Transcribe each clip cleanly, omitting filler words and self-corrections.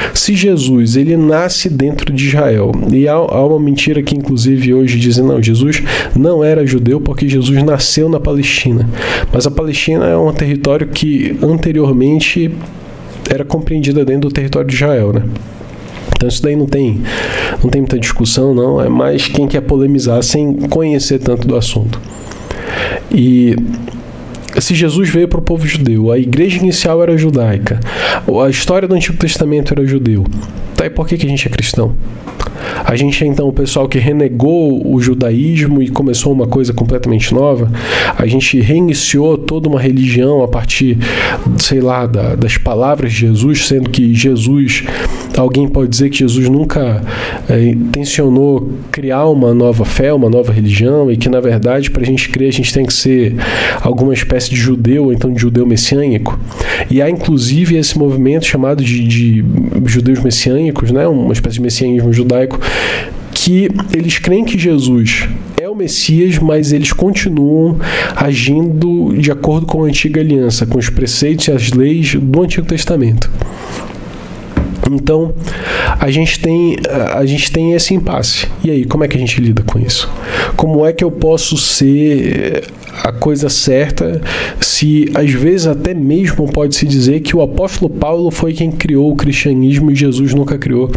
Se Jesus, ele nasce dentro de Israel, e há uma mentira que inclusive hoje dizem, não, Jesus não era judeu porque Jesus nasceu na Palestina. Mas a Palestina é um território que anteriormente era compreendida dentro do território de Israel, né? Então isso daí não tem muita discussão, não. É mais quem quer polemizar sem conhecer tanto do assunto. E se Jesus veio para o povo judeu, a igreja inicial era judaica, a história do Antigo Testamento era judeu, tá, e por que a gente é cristão? A gente é então o pessoal que renegou o judaísmo e começou uma coisa completamente nova. A gente reiniciou toda uma religião a partir, sei lá, das palavras de Jesus, sendo que Jesus, alguém pode dizer que Jesus nunca intencionou criar uma nova fé, uma nova religião, e que na verdade para a gente crer a gente tem que ser alguma espécie de judeu, ou então de judeu messiânico. E há inclusive esse movimento chamado de judeus messiânicos, né, uma espécie de messianismo judaico, que eles creem que Jesus é o Messias, mas eles continuam agindo de acordo com a antiga aliança, com os preceitos e as leis do Antigo Testamento. Então, a gente tem esse impasse. E aí, como é que a gente lida com isso? Como é que eu posso ser a coisa certa se, às vezes, até mesmo pode-se dizer que o apóstolo Paulo foi quem criou o cristianismo e Jesus nunca criou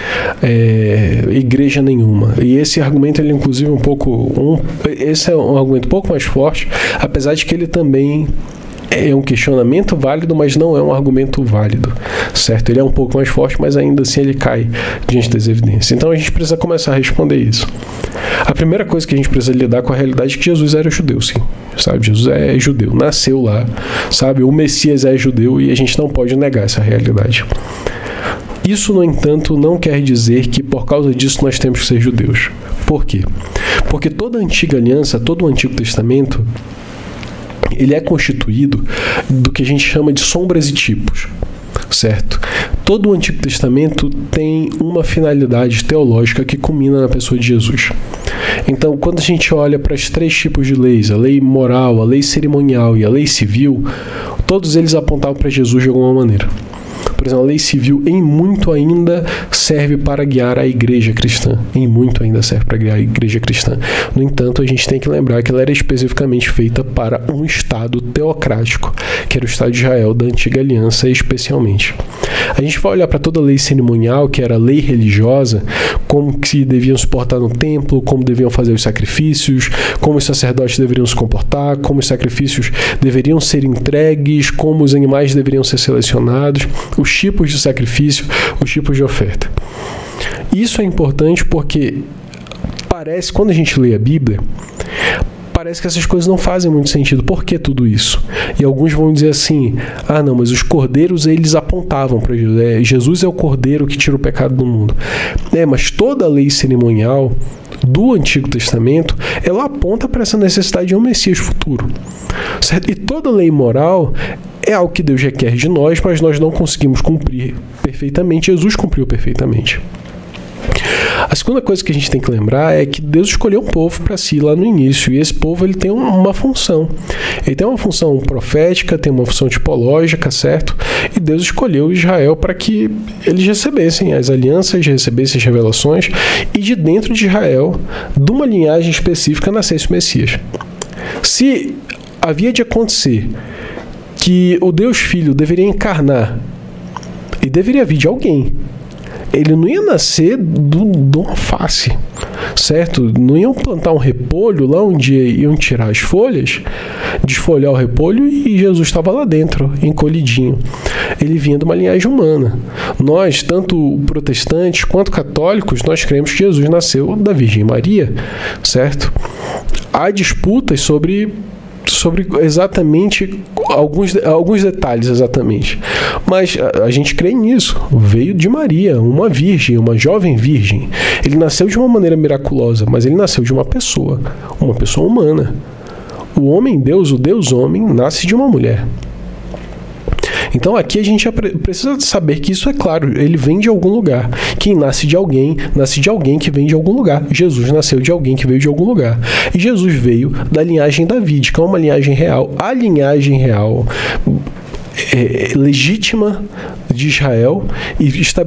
igreja nenhuma? E esse argumento, ele inclusive esse é um argumento um pouco mais forte, apesar de que ele também é um questionamento válido, mas não é um argumento válido, certo? Ele é um pouco mais forte, mas ainda assim ele cai diante das evidências. Então a gente precisa começar a responder isso. A primeira coisa que a gente precisa lidar com a realidade é que Jesus era judeu, sim, sabe? Jesus é judeu, nasceu lá, sabe? O Messias é judeu e a gente não pode negar essa realidade. Isso, no entanto, não quer dizer que por causa disso nós temos que ser judeus. Por quê? Porque toda a antiga aliança, todo o Antigo Testamento, ele é constituído do que a gente chama de sombras e tipos, certo? Todo o Antigo Testamento tem uma finalidade teológica que culmina na pessoa de Jesus. Então, quando a gente olha para os 3 tipos de leis, a lei moral, a lei cerimonial e a lei civil, todos eles apontavam para Jesus de alguma maneira. Por exemplo, a lei civil em muito ainda serve para guiar a igreja cristã. Em muito ainda serve para guiar a igreja cristã. No entanto, a gente tem que lembrar que ela era especificamente feita para um Estado teocrático, que era o Estado de Israel da Antiga Aliança especialmente. A gente vai olhar para toda a lei cerimonial, que era a lei religiosa, como que deviam se portar no templo, como deviam fazer os sacrifícios, como os sacerdotes deveriam se comportar, como os sacrifícios deveriam ser entregues, como os animais deveriam ser selecionados, os tipos de sacrifício, os tipos de oferta. Isso é importante porque parece, quando a gente lê a Bíblia, parece que essas coisas não fazem muito sentido. Por que tudo isso? E alguns vão dizer assim, não, mas os cordeiros, eles apontavam para Jesus. Jesus é o cordeiro que tira o pecado do mundo. Mas toda a lei cerimonial do Antigo Testamento, ela aponta para essa necessidade de um Messias futuro, certo? E toda a lei moral é algo que Deus requer de nós, mas nós não conseguimos cumprir perfeitamente. Jesus cumpriu perfeitamente. A segunda coisa que a gente tem que lembrar é que Deus escolheu um povo para si lá no início, e esse povo ele tem uma função. Ele tem uma função profética, tem uma função tipológica, certo? E Deus escolheu Israel para que eles recebessem as alianças, recebessem as revelações, e de dentro de Israel, de uma linhagem específica, nascesse o Messias. Se havia de acontecer que o Deus Filho deveria encarnar e deveria vir de alguém, ele não ia nascer de uma face, certo? Não iam plantar um repolho lá onde iam tirar as folhas, desfolhar o repolho e Jesus estava lá dentro, encolhidinho. Ele vinha de uma linhagem humana. Nós, tanto protestantes quanto católicos, nós cremos que Jesus nasceu da Virgem Maria, certo? Há disputas sobre exatamente alguns detalhes exatamente, mas a gente crê nisso. Veio de Maria, uma virgem, uma jovem virgem. Ele nasceu de uma maneira miraculosa, mas ele nasceu de uma pessoa humana. O homem Deus, o Deus homem, nasce de uma mulher. Então aqui a gente precisa saber que isso é claro, ele vem de algum lugar. Quem nasce de alguém que vem de algum lugar. Jesus nasceu de alguém que veio de algum lugar. E Jesus veio da linhagem davídica, uma linhagem real. A linhagem real legítima de Israel e